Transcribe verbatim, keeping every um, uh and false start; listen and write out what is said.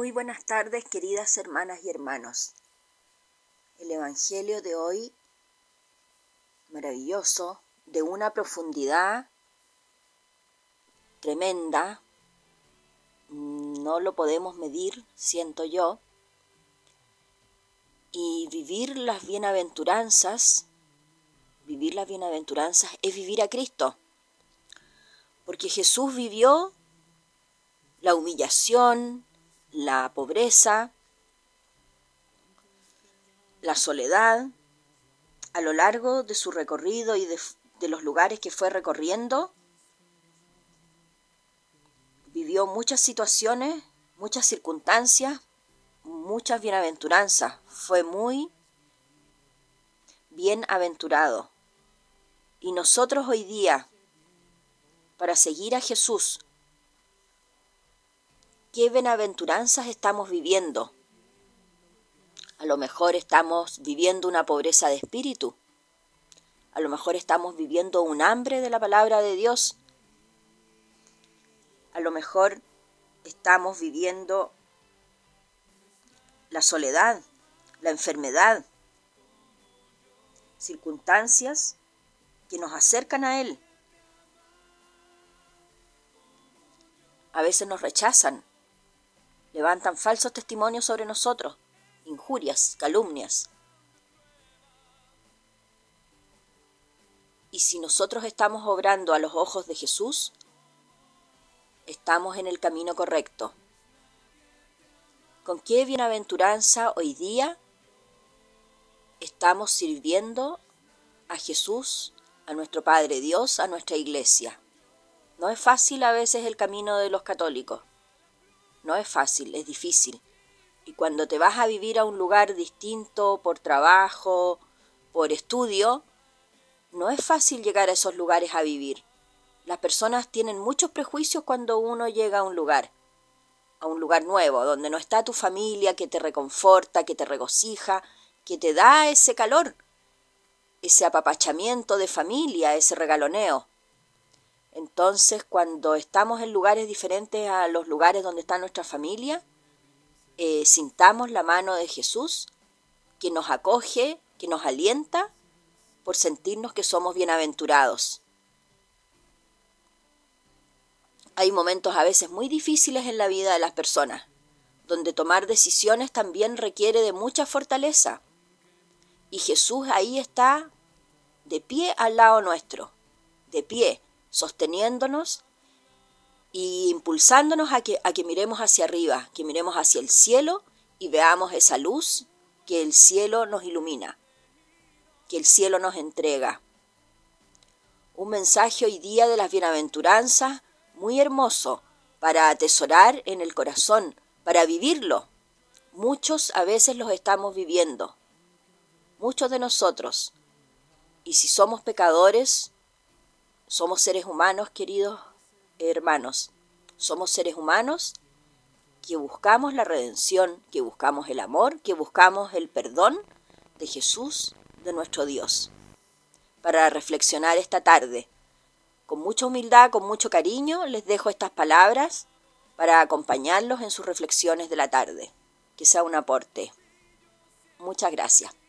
Muy buenas tardes, queridas hermanas y hermanos. El Evangelio de hoy, maravilloso, de una profundidad tremenda, no lo podemos medir, siento yo, y vivir las bienaventuranzas, vivir las bienaventuranzas es vivir a Cristo, porque Jesús vivió la humillación, la pobreza, la soledad, a lo largo de su recorrido y de, de los lugares que fue recorriendo. Vivió muchas situaciones, muchas circunstancias, muchas bienaventuranzas. Fue muy bienaventurado. Y nosotros hoy día, para seguir a Jesús, ¿qué bienaventuranzas estamos viviendo? A lo mejor estamos viviendo una pobreza de espíritu. A lo mejor estamos viviendo un hambre de la palabra de Dios. A lo mejor estamos viviendo la soledad, la enfermedad, circunstancias que nos acercan a Él. A veces nos rechazan, levantan falsos testimonios sobre nosotros, injurias, calumnias. Y si nosotros estamos obrando a los ojos de Jesús, estamos en el camino correcto. ¿Con qué bienaventuranza hoy día estamos sirviendo a Jesús, a nuestro Padre Dios, a nuestra iglesia? No es fácil a veces el camino de los católicos. No es fácil, es difícil. Y cuando te vas a vivir a un lugar distinto por trabajo, por estudio, no es fácil llegar a esos lugares a vivir. Las personas tienen muchos prejuicios cuando uno llega a un lugar, a un lugar nuevo, donde no está tu familia, que te reconforta, que te regocija, que te da ese calor, ese apapachamiento de familia, ese regaloneo. Entonces, cuando estamos en lugares diferentes a los lugares donde está nuestra familia, eh, sintamos la mano de Jesús, que nos acoge, que nos alienta, por sentirnos que somos bienaventurados. Hay momentos a veces muy difíciles en la vida de las personas, donde tomar decisiones también requiere de mucha fortaleza. Y Jesús ahí está de pie al lado nuestro, de pie, sosteniéndonos e impulsándonos a que, a que miremos hacia arriba, que miremos hacia el cielo y veamos esa luz que el cielo nos ilumina, que el cielo nos entrega. Un mensaje hoy día de las bienaventuranzas muy hermoso para atesorar en el corazón, para vivirlo. Muchos a veces los estamos viviendo, muchos de nosotros. Y si somos pecadores, somos seres humanos, queridos hermanos. Somos seres humanos que buscamos la redención, que buscamos el amor, que buscamos el perdón de Jesús, de nuestro Dios. Para reflexionar esta tarde, con mucha humildad, con mucho cariño, les dejo estas palabras para acompañarlos en sus reflexiones de la tarde. Que sea un aporte. Muchas gracias.